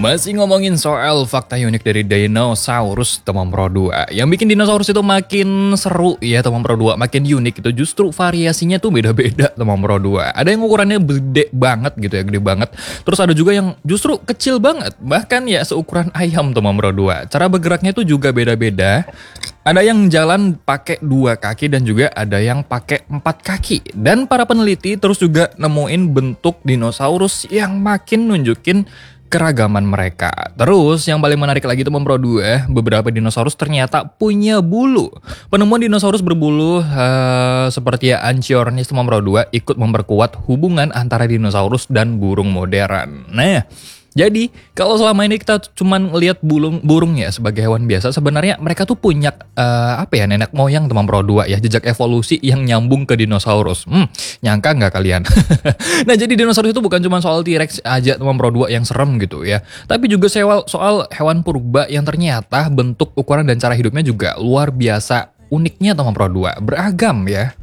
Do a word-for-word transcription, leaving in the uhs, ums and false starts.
Masih ngomongin soal fakta unik dari dinosaurus teman Pro dua. Yang bikin dinosaurus itu makin seru ya teman Pro dua, makin unik itu justru variasinya tuh beda-beda teman Pro dua. Ada yang ukurannya gede banget gitu ya, gede banget. Terus ada juga yang justru kecil banget, bahkan ya seukuran ayam teman Pro dua. Cara bergeraknya tuh juga beda-beda. Ada yang jalan pakai dua kaki dan juga ada yang pakai empat kaki. Dan para peneliti terus juga nemuin bentuk dinosaurus yang makin nunjukin keragaman mereka. Terus yang paling menarik lagi teman Pro dua, beberapa dinosaurus ternyata punya bulu. Penemuan dinosaurus berbulu uh, seperti ya Anchiornis teman Pro dua ikut memperkuat hubungan antara dinosaurus dan burung modern. Nah, jadi kalau selama ini kita cuman lihat burung burung ya sebagai hewan biasa, sebenarnya mereka tuh punya uh, apa ya nenek moyang teman Pro dua ya, jejak evolusi yang nyambung ke dinosaurus. Hmm, nyangka nggak kalian? Nah, jadi dinosaurus itu bukan cuma soal T-Rex aja teman Pro dua yang serem gitu ya, tapi juga soal soal hewan purba yang ternyata bentuk, ukuran dan cara hidupnya juga luar biasa uniknya teman Pro dua, beragam ya.